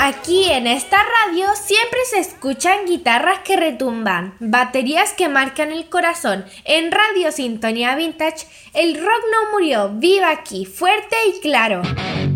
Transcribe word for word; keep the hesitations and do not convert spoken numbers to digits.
Aquí en esta radio siempre se escuchan guitarras que retumban, baterías que marcan el corazón. En Radio Sintonía Vintage, el rock no murió, vive aquí, fuerte y claro.